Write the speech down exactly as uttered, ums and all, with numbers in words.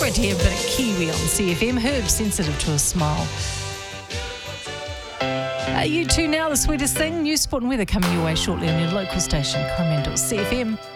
Great to hear a bit of Kiwi on C F M. Herb, sensitive to a smile. Uh, you two now, the sweetest thing. News, sport and weather coming your way shortly on your local station, Coromandel C F M.